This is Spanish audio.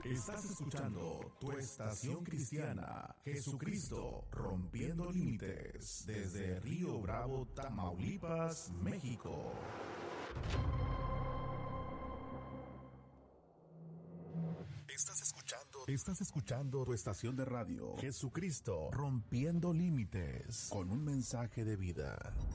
Estás escuchando tu estación cristiana, Jesucristo rompiendo límites, desde Río Bravo, Tamaulipas, México. Estás escuchando tu estación de radio, Jesucristo rompiendo límites, con un mensaje de vida.